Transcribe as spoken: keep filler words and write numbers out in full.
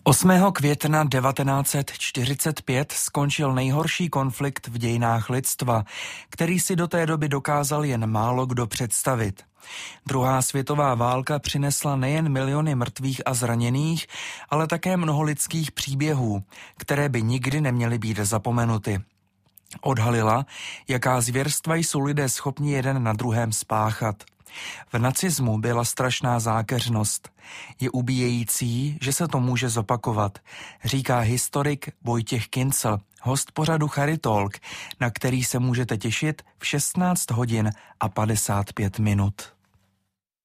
osmého května devatenáct set čtyřicet pět skončil nejhorší konflikt v dějinách lidstva, který si do té doby dokázal jen málo kdo představit. Druhá světová válka přinesla nejen miliony mrtvých a zraněných, ale také mnoho lidských příběhů, které by nikdy neměly být zapomenuty. Odhalila, jaká zvěrstva jsou lidé schopni jeden na druhém spáchat. V nacismu byla strašná zákeřnost. Je ubíjející, že se to může zopakovat, říká historik Vojtěch Kincl, host pořadu Charitalk, na který se můžete těšit v šestnáct hodin a padesát pět minut.